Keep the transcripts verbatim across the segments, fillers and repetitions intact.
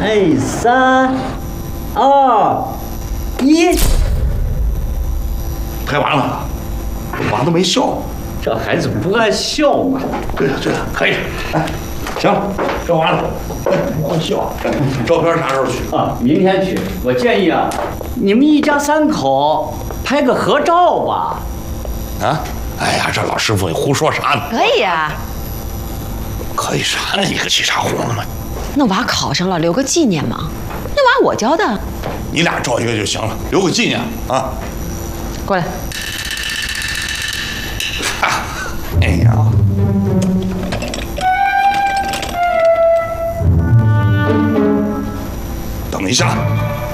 哎，三、二、一， 拍完了，娃都没笑。 这孩子不爱笑嘛？ 对了对了，可以。哎，行了，照完了，不会笑。照片啥时候去？ 啊，明天去。我建议啊，你们一家三口拍个合照吧。 啊？哎呀，这老师傅你胡说啥呢？ 可以呀、啊。 可以啥呢？你个气啥火了吗？ 那娃考上了，留个纪念嘛。那娃我教的。 你俩照一个就行了，留个纪念啊。 过来。 啊，哎呀。等一下。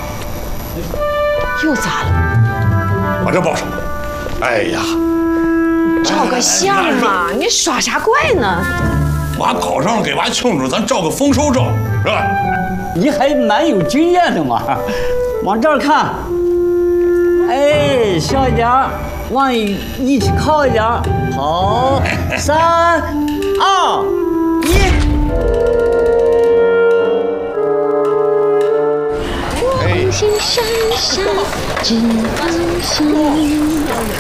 又咋了？ 把这抱上。哎呀。 照个相嘛，你耍啥怪呢？ 娃考上了，给娃庆祝，咱照个丰收照，是吧？ 你还蛮有经验的嘛，往这儿看，哎，笑一点，往一起靠一点，好，三、二、一。 光线闪闪，只放心。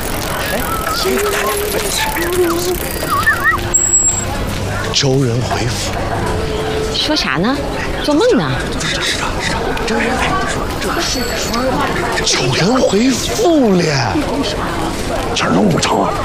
周人回府， 说啥呢？做梦呢？ 周人回府了，这能不成啊？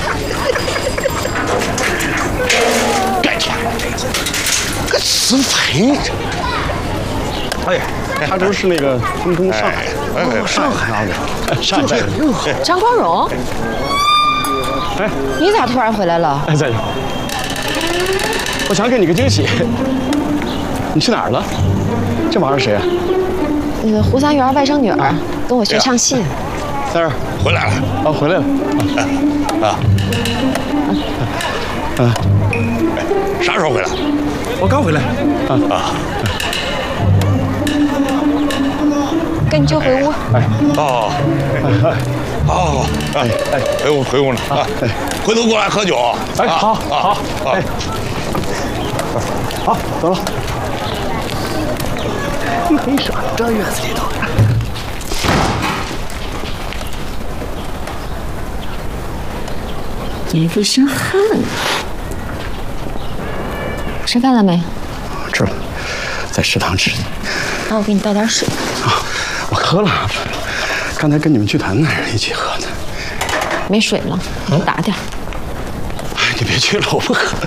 该天，个死肥！ 哎，他这是那个通通上海， 哦，上海啊， 上海真好。 张光荣， 哎， 你咋突然回来了？ 哎，在这。我想给你个惊喜。你去哪儿了？这玩意儿谁啊？ 呃，胡三元外甥女儿，跟我学唱戏。 三儿回来了。 啊，回来了。 啊。 啊。 啥时候回来？ 我刚回来。啊啊。 跟你舅回屋。 哎。 哦。哦。哎哎，回屋回屋呢啊！回头过来喝酒。 哎，好，好，哎。好，走了。 没啥，这院子里头。 你一身汗。 吃饭了没？ 吃了，在食堂吃的。 那我给你倒点水。 啊，我喝了，刚才跟你们剧团的人一起喝的。 没水了，打点。 哎，你别去了，我不喝。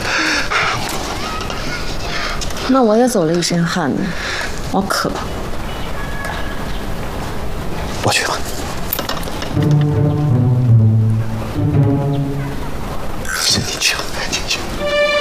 那我也走了一身汗呢，我渴。 我去吧。